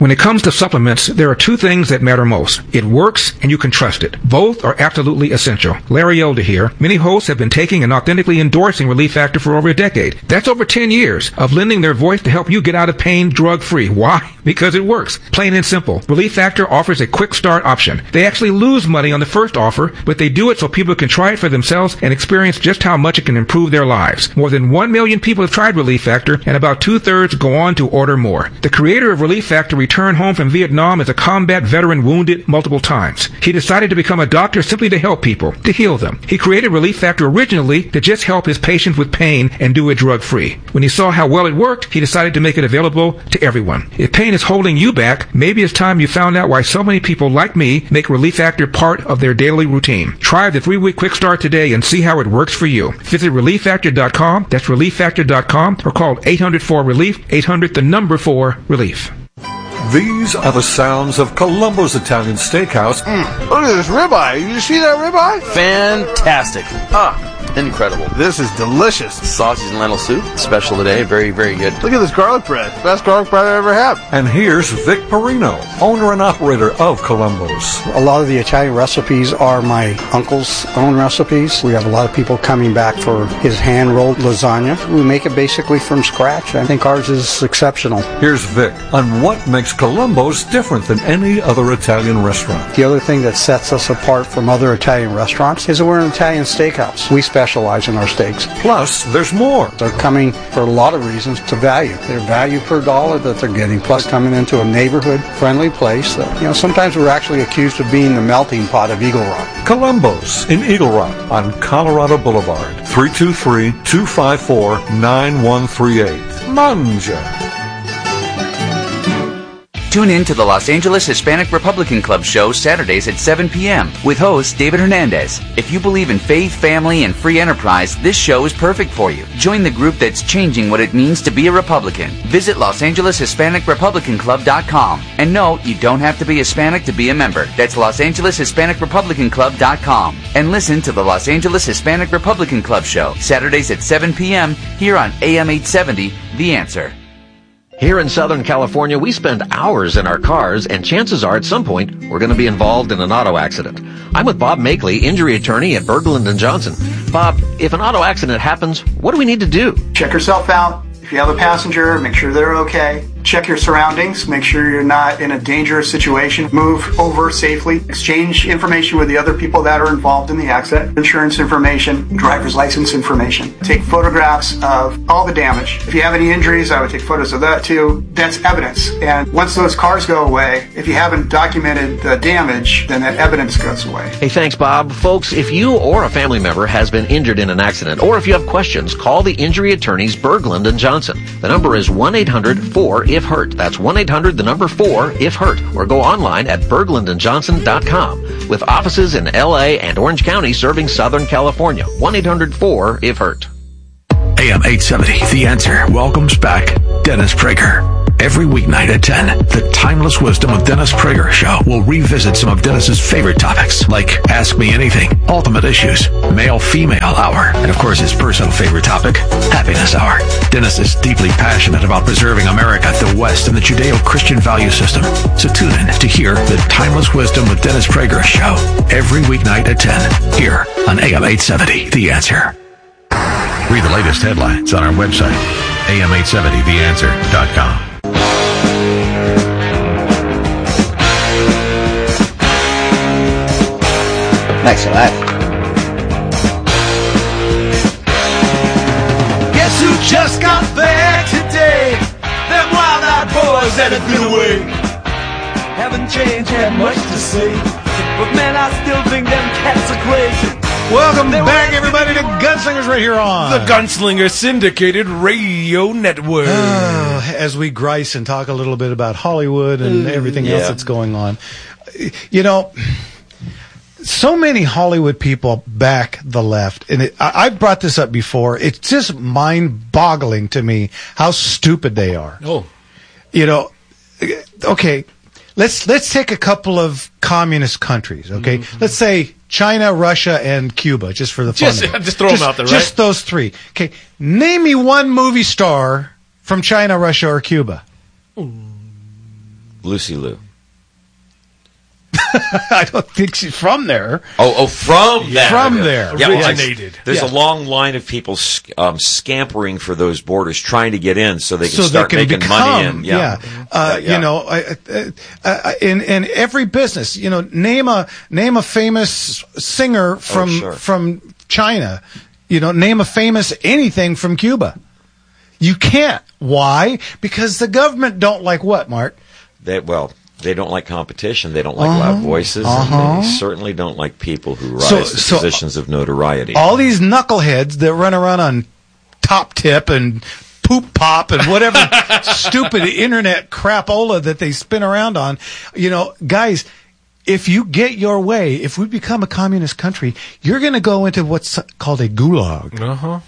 When it comes to supplements, there are two things that matter most. It works and you can trust it. Both are absolutely essential. Larry Elder here. Many hosts have been taking and authentically endorsing Relief Factor for over a decade. That's over 10 years of lending their voice to help you get out of pain drug-free. Why? Because it works. Plain and simple. Relief Factor offers a quick start option. They actually lose money on the first offer, but they do it so people can try it for themselves and experience just how much it can improve their lives. More than 1 million people have tried Relief Factor, and about 2/3 go on to order more. The creator of Relief Factor returned home from Vietnam as a combat veteran wounded multiple times. He decided to become a doctor simply to help people, to heal them. He created Relief Factor originally to just help his patients with pain and do it drug-free. When he saw how well it worked, he decided to make it available to everyone. If pain is holding you back, maybe it's time you found out why so many people like me make Relief Factor part of their daily routine. Try the 3-week quick start today and see how it works for you. Visit ReliefFactor.com, that's ReliefFactor.com, or call 800-4-RELIEF, 800-4-RELIEF. These are the sounds of Columbo's Italian Steakhouse. Look at this ribeye. You see that ribeye? Fantastic. Incredible. This is delicious. Sausage and lentil soup, special today. Very, very good. Look at this garlic bread. Best garlic bread I ever had. And here's Vic Perino, owner and operator of Columbo's. A lot of the Italian recipes are my uncle's own recipes. We have a lot of people coming back for his hand-rolled lasagna. We make it basically from scratch. I think ours is exceptional. Here's Vic on what makes Columbo's different than any other Italian restaurant. The other thing that sets us apart from other Italian restaurants is that we're an Italian steakhouse. We specialize in our steaks. Plus, there's more. They're coming for a lot of reasons to value. Their value per dollar that they're getting, plus coming into a neighborhood-friendly place that, sometimes we're actually accused of being the melting pot of Eagle Rock. Columbo's in Eagle Rock on Colorado Boulevard, 323-254-9138. Manja. Tune in to the Los Angeles Hispanic Republican Club show Saturdays at 7 p.m. with host David Hernandez. If you believe in faith, family, and free enterprise, this show is perfect for you. Join the group that's changing what it means to be a Republican. Visit LosAngelesHispanicRepublicanClub.com. And no, you don't have to be Hispanic to be a member. That's LosAngelesHispanicRepublicanClub.com. And listen to the Los Angeles Hispanic Republican Club show Saturdays at 7 p.m. here on AM 870, The Answer. Here in Southern California, we spend hours in our cars, and chances are at some point we're going to be involved in an auto accident. I'm with Bob Makeley, injury attorney at Berglund & Johnson. Bob, if an auto accident happens, what do we need to do? Check yourself out. If you have a passenger, make sure they're okay. Check your surroundings. Make sure you're not in a dangerous situation. Move over safely. Exchange information with the other people that are involved in the accident. Insurance information, driver's license information. Take photographs of all the damage. If you have any injuries, I would take photos of that too. That's evidence. And once those cars go away, if you haven't documented the damage, then that evidence goes away. Hey, thanks, Bob. Folks, if you or a family member has been injured in an accident, or if you have questions, call the injury attorneys Berglund & Johnson. The number is 1-800-4-IF-HURT. That's 1-800-4-IF-HURT. Or go online at berglundandjohnson.com. With offices in L.A. and Orange County serving Southern California. 1-800-4-IF-HURT. AM 870, The Answer, welcomes back Dennis Prager. Every weeknight at 10, the Timeless Wisdom of Dennis Prager show will revisit some of Dennis's favorite topics, like Ask Me Anything, Ultimate Issues, Male-Female Hour, and of course his personal favorite topic, Happiness Hour. Dennis is deeply passionate about preserving America, the West, and the Judeo-Christian value system. So tune in to hear the Timeless Wisdom with Dennis Prager show every weeknight at 10, here on AM 870, The Answer. Read the latest headlines on our website, am870theanswer.com. Thanks for that. Guess who just got back today? Them wild-eyed boys that have been away. Haven't changed, had much to say, but man, I still think them cats are crazy. Welcome back, everybody, to Gunslingers right here on the Gunslinger Syndicated Radio Network. As we grice and talk a little bit about Hollywood and everything else that's going on. You know, so many Hollywood people back the left, and I've brought this up before. It's just mind-boggling to me how stupid they are. Oh. You know, okay, let's take a couple of communist countries, okay? Mm-hmm. Let's say China, Russia, and Cuba, just for the fun of it. Just throw them out there, right? Just those three. Okay, name me one movie star from China, Russia, or Cuba. Lucy Liu. I don't think she's from there. From there. From there. Yeah, originated. There's a long line of people scampering for those borders, trying to get in so they can start making money. You know, in every business, you know, name a famous singer from China. You know, name a famous anything from Cuba. You can't. Why? Because the government don't like what, Mark? They don't like competition. They don't like loud voices. And they certainly don't like people who rise to positions of notoriety. All these knuckleheads that run around on Top Tip and Poop Pop and whatever stupid internet crapola that they spin around on, you know, guys, if you get your way, if we become a communist country, you're going to go into what's called a gulag.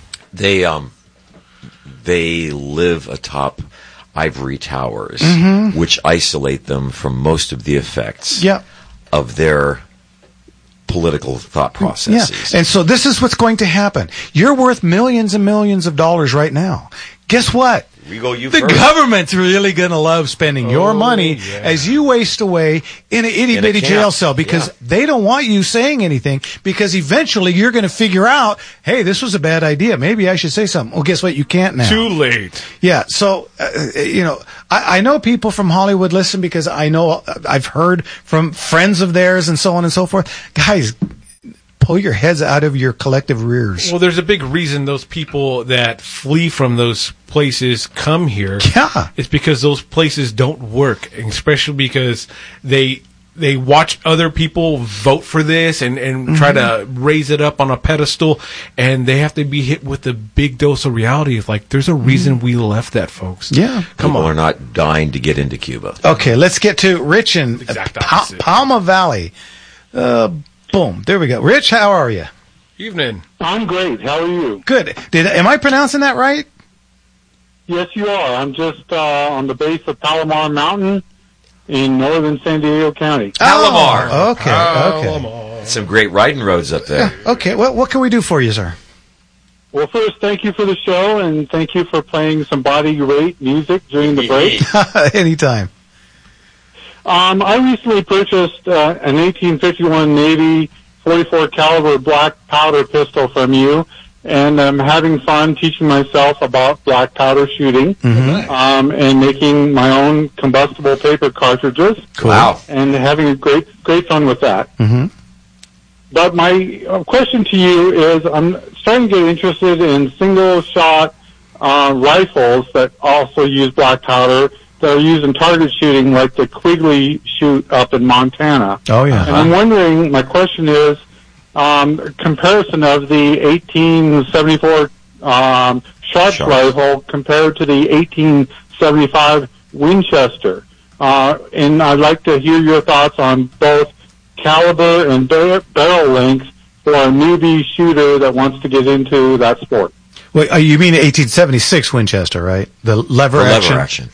They live atop ivory towers, which isolate them from most of the effects of their political thought processes. Yeah. And so this is what's going to happen. You're worth millions and millions of dollars right now. Guess what? The government's really going to love spending your money as you waste away in an itty-bitty jail cell because they don't want you saying anything because eventually you're going to figure out, hey, this was a bad idea. Maybe I should say something. Well, guess what? You can't now. Too late. Yeah. So, you know, I know people from Hollywood listen because I know I've heard from friends of theirs and so on and so forth. Guys, pull your heads out of your collective rears. Well, there's a big reason those people that flee from those places come here. Yeah. It's because those places don't work, especially because they watch other people vote for this and try to raise it up on a pedestal, and they have to be hit with a big dose of reality. It's like, there's a reason we left that, folks. Yeah. People are not dying to get into Cuba. Okay, let's get to Rich in Palma Valley. Boom. There we go. Rich, how are you? Evening. I'm great. How are you? Good. Am I pronouncing that right? Yes, you are. I'm just on the base of Palomar Mountain in northern San Diego County. Palomar. Okay. Some great riding roads up there. Yeah, okay. What can we do for you, sir? Well, first, thank you for the show, and thank you for playing some body rate music during the break. Anytime. I recently purchased an 1851 Navy 44 caliber black powder pistol from you, and I'm having fun teaching myself about black powder shooting and making my own combustible paper cartridges. Cool. Wow. And having great fun with that. But my question to you is, I'm starting to get interested in single-shot rifles that also use black powder that are used in target shooting, like the Quigley shoot up in Montana. Oh, yeah. And I'm wondering, my question is, comparison of the 1874 Sharps rifle compared to the 1875 Winchester. And I'd like to hear your thoughts on both caliber and barrel length for a newbie shooter that wants to get into that sport. Wait, you mean 1876 Winchester, right? The lever action?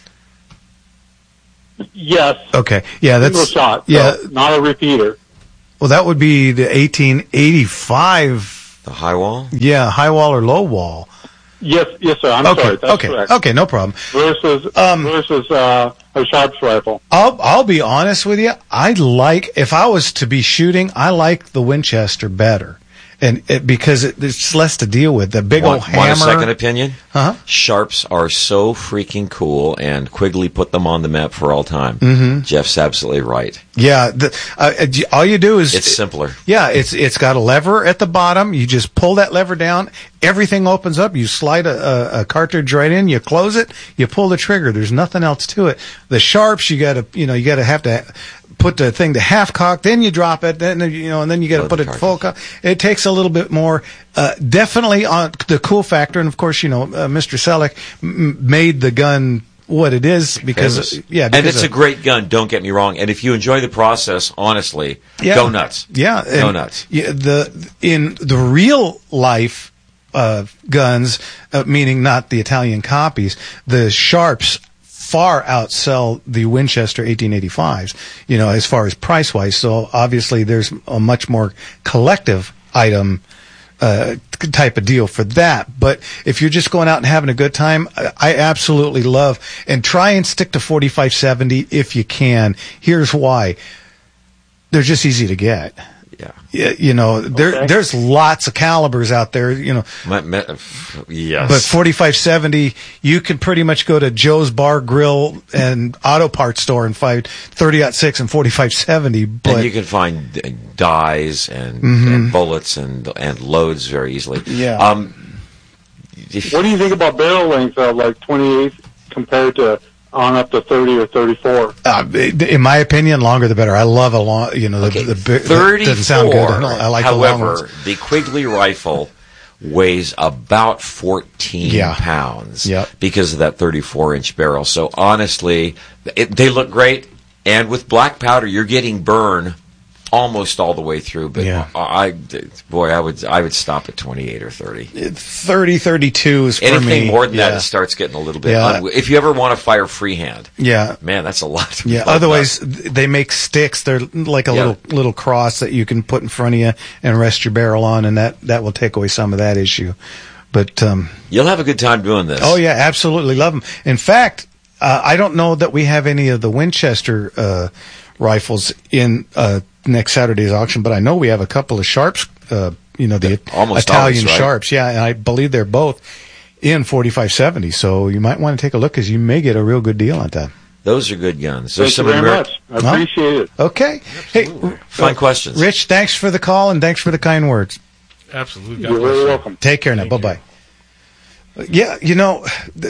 Yes. Okay. Yeah, that's single shot. Yeah, so not a repeater. Well, that would be the 1885. The high wall. Yeah, high wall or low wall. Yes, sir. I'm sorry. That's correct. Okay, no problem. Versus a Sharps rifle. I'll be honest with you. If I was to be shooting, I like the Winchester better. And because it's less to deal with. The big old hammer. Want a second opinion? Sharps are so freaking cool, and Quigley put them on the map for all time. Jeff's absolutely right. Yeah, all you do is... It's simpler. Yeah, it's got a lever at the bottom. You just pull that lever down. Everything opens up. You slide a cartridge right in. You close it. You pull the trigger. There's nothing else to it. The Sharps, you got to have to put the thing to half cock, then you drop it, then and then you got to put it full cock. It takes a little bit more. Definitely on the cool factor, and of course, Mr. Selleck made the gun what it is because and it's a great gun. Don't get me wrong. And if you enjoy the process, honestly, go nuts. Yeah, go nuts. In the real life guns, meaning not the Italian copies, the Sharps far outsell the Winchester 1885s, as far as price-wise. So obviously there's a much more collective item type of deal for that. But if you're just going out and having a good time, I absolutely love, and try and stick to 45-70 if you can. Here's why. They're just easy to get. Yeah. You know, there's lots of calibers out there, you know. Yes. But 45-70, you can pretty much go to Joe's Bar Grill and Auto Parts Store and find 30-06 and 45-70. But and you can find dies and bullets and loads very easily. Yeah. What do you think about barrel length of like 28 compared to on up to 30 or 34? In my opinion, longer the better. I love a long, you know, the 34 doesn't sound good. I like however, the long ones. the Quigley rifle weighs about 14 pounds because of that 34-inch barrel. So honestly, they look great. And with black powder, you're getting burn almost all the way through. But I would stop at 28 or 30. 30, 32 is for me. Anything more than that, it starts getting a little bit. If you ever want to fire freehand, man, that's a lot. Otherwise, they make sticks. They're like a little cross that you can put in front of you and rest your barrel on, and that will take away some of that issue. But you'll have a good time doing this. Oh yeah, absolutely love them. In fact, I don't know that we have any of the Winchester rifles in next Saturday's auction, but I know we have a couple of Sharps, the Italian Sharps. Yeah, and I believe they're both in 45-70, so you might want to take a look because you may get a real good deal on that. Those are good guns. Thank you very much. I appreciate it. Okay. Absolutely. Hey, fine questions. Rich, thanks for the call and thanks for the kind words. Absolutely. You're very welcome. Take care now. Bye-bye. Yeah, you know,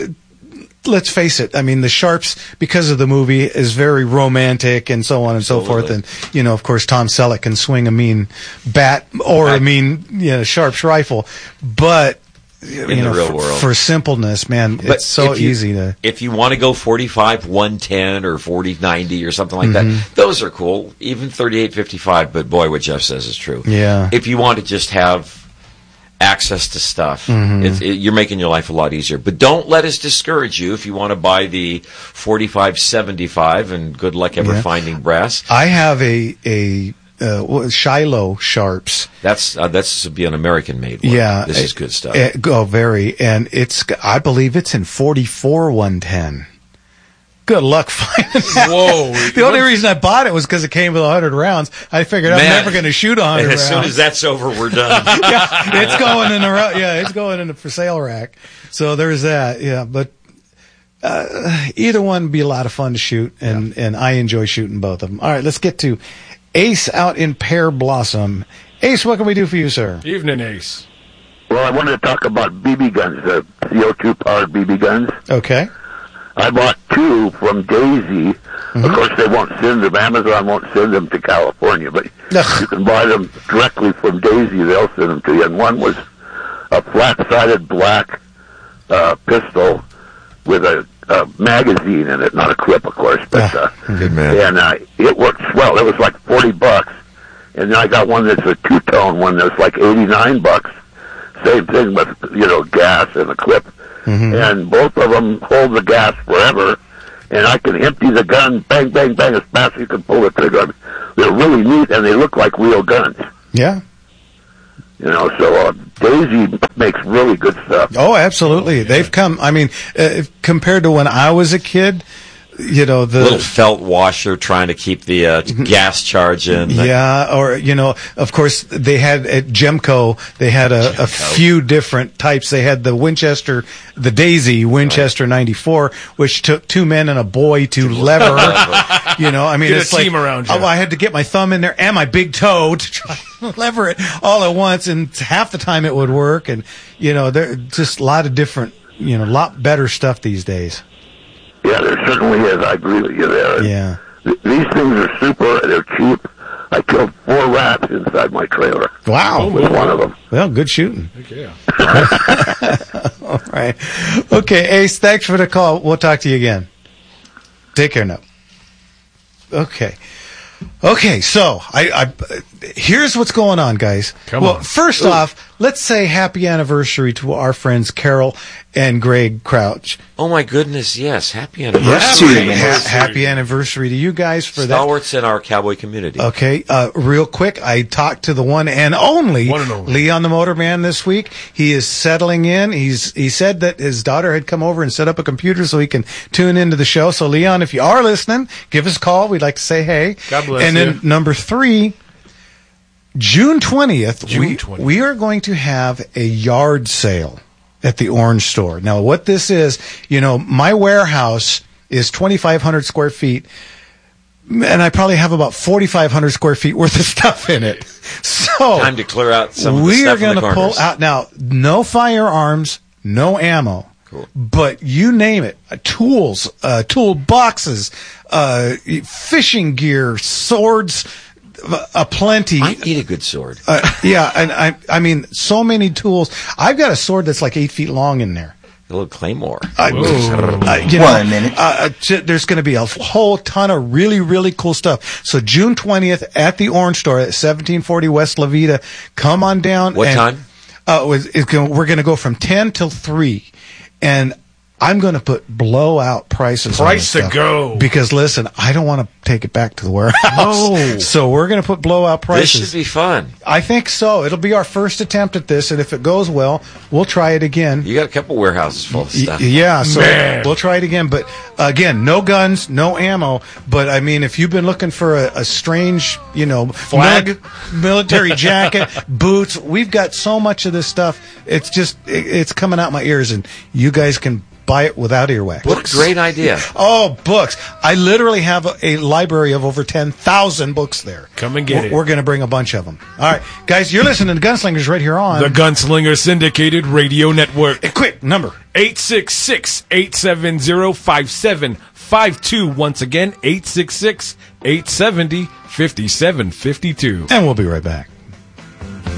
let's face it. I mean, the Sharps, because of the movie, is very romantic and so on and so forth. And, you know, of course, Tom Selleck can swing a mean bat or a mean, Sharps rifle. But, in the real world, for simpleness, man, it's so easy to. If you want to go 45-110 or 40-90 or something like that, those are cool. Even 38-55. But boy, what Jeff says is true. Yeah. If you want to just have access to stuff, you're making your life a lot easier. But don't let us discourage you if you want to buy the 45-75, and good luck ever finding brass. I have a Shiloh Sharps. That's to be an American-made one. Yeah, this is good stuff. Very, and I believe it's in 44-110. Good luck finding that. Whoa. The only reason I bought it was because it came with 100 rounds. I figured I'm never going to shoot 100 rounds. As soon as that's over, we're done. It's going in it's going in the for sale rack. So there's that. Yeah, but either one would be a lot of fun to shoot, and I enjoy shooting both of them. All right, let's get to Ace out in Pear Blossom. Ace, what can we do for you, sir? Evening, Ace. Well, I wanted to talk about BB guns, the CO2-powered BB guns. Okay. I bought 2 from Daisy. Of course, they won't send them. Amazon won't send them to California, but you can buy them directly from Daisy. They'll send them to you. And one was a flat-sided black pistol with a magazine in it, not a clip, of course. But good man. And it worked swell. It was like $40, and then I got one that's a 2-tone one that's like $89. Same thing with gas and a clip. And both of them hold the gas forever, and I can empty the gun, bang, bang, bang, as fast as you can pull the trigger. They're really neat, and they look like real guns. Yeah. So Daisy makes really good stuff. Oh, absolutely. They've come, compared to when I was a kid, the little felt washer trying to keep the gas charge in. Yeah, or of course they had at Gemco. They had a few different types. They had the Winchester, the Daisy Winchester 94, which took 2 men and a boy to lever. Get it's a team around you. I had to get my thumb in there and my big toe to try to lever it all at once, and half the time it would work. And there's just a lot of different, lot better stuff these days. Yeah, there certainly is. I agree with you there. Yeah. These things are super. They're cheap. I killed 4 rats inside my trailer. Wow. With one of them. Well, good shooting. Yeah. All right. Okay, Ace, thanks for the call. We'll talk to you again. Take care now. Okay. Okay, so I here's what's going on, guys. Come on. First off, let's say happy anniversary to our friends Carol and Greg Crouch. Oh my goodness, yes. Happy anniversary. Happy anniversary to you guys for stalwarts in our cowboy community. Okay, real quick, I talked to the one and only Leon the Motorman this week. He is settling in. He said that his daughter had come over and set up a computer so he can tune into the show. So Leon, if you are listening, give us a call. We'd like to say hey. God bless and then number 3, June 20th, we are going to have a yard sale at the Orange Store. Now, what this is, my warehouse is 2,500 square feet, and I probably have about 4,500 square feet worth of stuff in it. So time to clear out some of the stuff in the corners. We are going to pull out now. No firearms, no ammo. Cool. But you name it, tools, tool boxes, fishing gear, swords, aplenty. I need a good sword. Yeah, and I mean, so many tools. I've got a sword that's like 8 feet long in there. A little claymore. One minute. There's going to be a whole ton of really, really cool stuff. So June 20th at the Orange Store at 1740 West Levita. Come on down. What time? We're going to go from 10 till 3. And I'm going to put blowout prices on this stuff. To go. Because, listen, I don't want to take it back to the warehouse. No. So we're going to put blowout prices. This should be fun. I think so. It'll be our first attempt at this, and if it goes well, we'll try it again. You got a couple warehouses full of stuff. Yeah, so we'll try it again. But, again, no guns, no ammo. But, I mean, if you've been looking for a strange, flag, military jacket, boots, we've got so much of this stuff. It's just, it's coming out my ears, and you guys can buy it without earwax. What a great idea. Oh, books. I literally have a library of over 10,000 books there. Come and get it. We're going to bring a bunch of them. All right, guys, you're listening to Gunslingers right here on the Gunslinger Syndicated Radio Network. Quick, number. 866-870-5752. Once again, 866-870-5752. And we'll be right back.